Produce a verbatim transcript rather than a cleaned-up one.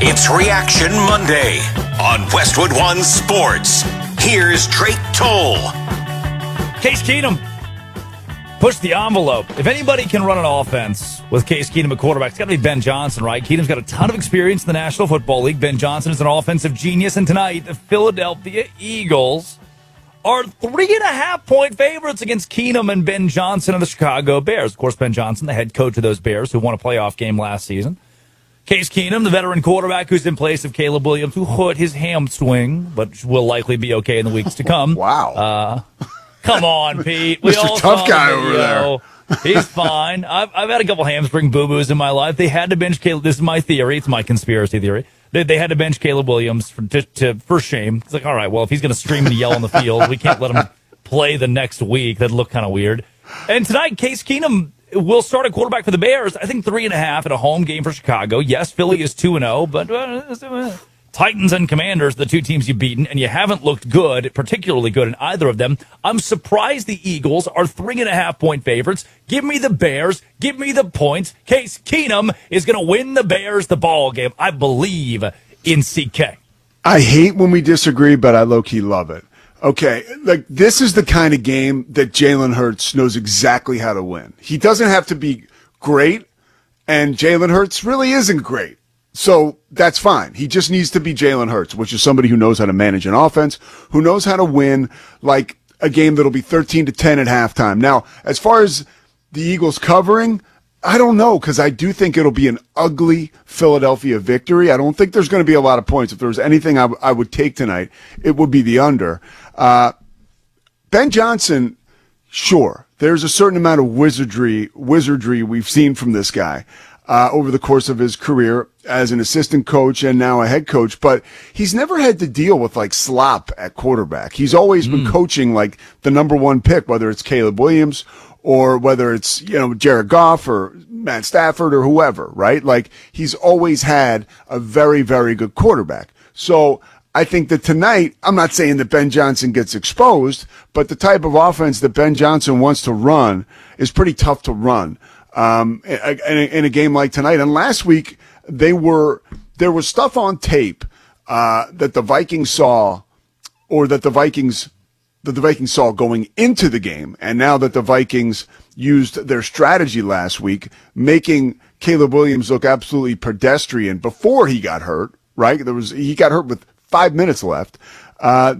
It's Reaction Monday on Westwood One Sports. Here's Drake Toll. Case Keenum, push the envelope. If anybody can run an offense with Case Keenum at quarterback, it's got to be Ben Johnson, right? Keenum's got a ton of experience in the National Football League. Ben Johnson is an offensive genius. And tonight, the Philadelphia Eagles are three and a half point favorites against Keenum and Ben Johnson of the Chicago Bears. Of course, Ben Johnson, the head coach of those Bears who won a playoff game last season. Case Keenum, the veteran quarterback who's in place of Caleb Williams, who hurt his hamstring, but will likely be okay in the weeks to come. Wow. Uh, come on, Pete. We Mister all Tough saw Guy the over video. He's fine. I've, I've had a couple hamstring boo-boos in my life. They had to bench Caleb. This is my theory. It's my conspiracy theory. They, they had to bench Caleb Williams for, to, to, for shame. It's like, all right, well, if he's going to scream and yell on the field, we can't let him play the next week. That'd look kind of weird. And tonight, Case Keenum will start a quarterback for the Bears. I think three and a half at a home game for Chicago. Yes, Philly is two and zero, but uh, Titans and Commanders, the two teams you've beaten, and you haven't looked good, particularly good in either of them. I'm surprised the Eagles are three and a half point favorites. Give me the Bears. Give me the points. Case Keenum is going to win the Bears the ball game. I believe in C K. I hate when we disagree, but I low-key love it. Okay, like this is the kind of game that Jalen Hurts knows exactly how to win. He doesn't have to be great, and Jalen Hurts really isn't great. So that's fine. He just needs to be Jalen Hurts, which is somebody who knows how to manage an offense, who knows how to win like a game that'll be thirteen to ten at halftime. Now, as far as the Eagles covering, I don't know, because I do think it'll be an ugly Philadelphia victory. I don't think there's going to be a lot of points. If there was anything I, w- I would take tonight, it would be the under. Uh, Ben Johnson, sure, there's a certain amount of wizardry wizardry we've seen from this guy uh, over the course of his career as an assistant coach and now a head coach, but he's never had to deal with like slop at quarterback. He's always mm. been coaching like the number one pick, whether it's Caleb Williams or whether it's, you know, Jared Goff or Matt Stafford or whoever, right? Like he's always had a very, very good quarterback. So I think that tonight, I'm not saying that Ben Johnson gets exposed, but the type of offense that Ben Johnson wants to run is pretty tough to run um, in, a, in a game like tonight. And last week, they were there was stuff on tape uh, that the Vikings saw, or that the Vikings that the Vikings saw going into the game, and now that the Vikings used their strategy last week, making Caleb Williams look absolutely pedestrian before he got hurt. Right, there was he got hurt with five minutes left. Uh,